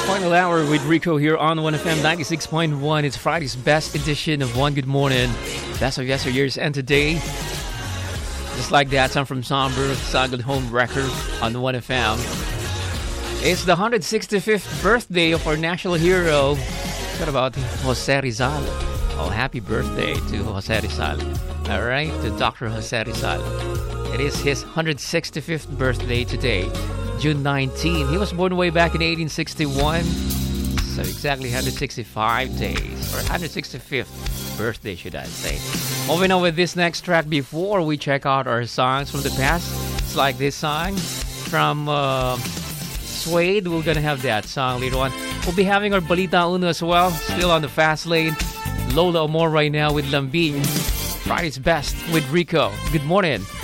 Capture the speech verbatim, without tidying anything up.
Final hour with Rico here on one F M ninety-six point one. It's Friday's best edition of One Good Morning. Best of yesteryears and today. Just like that, song from Somber, Sagad Home Record on one F M. It's the one hundred sixty-fifth birthday of our national hero. What about Jose Rizal? Oh, happy birthday to Jose Rizal. Alright, to Doctor Jose Rizal. It is his one hundred sixty-fifth birthday today, June nineteenth. He was born way back in eighteen sixty-one. So exactly one hundred sixty-five days, or one hundred sixty-fifth birthday, should I say. Moving on with this next track before we check out our songs from the past. It's like this song from uh, Suede. We're gonna have that song later on. We'll be having our Balita Uno as well, still on the fast lane. Lola Amor right now with Lambing. Friday's best with Rico. Good morning.